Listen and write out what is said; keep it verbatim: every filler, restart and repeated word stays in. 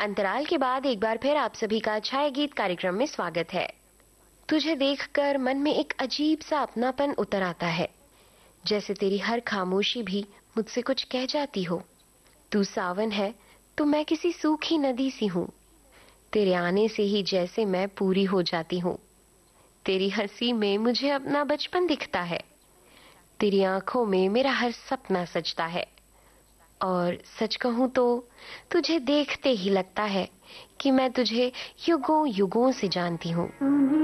अंतराल के बाद एक बार फिर आप सभी का छाया गीत कार्यक्रम में स्वागत है। तुझे देखकर मन में एक अजीब सा अपनापन उतर आता है, जैसे तेरी हर खामोशी भी मुझसे कुछ कह जाती हो। तू सावन है तो मैं किसी सूखी नदी सी हूँ, तेरे आने से ही जैसे मैं पूरी हो जाती हूँ। तेरी हंसी में मुझे अपना बचपन दिखता है, तेरी आंखों में मेरा हर सपना सजता है। और सच कहूं तो तुझे देखते ही लगता है कि मैं तुझे युगों युगों से जानती हूँ।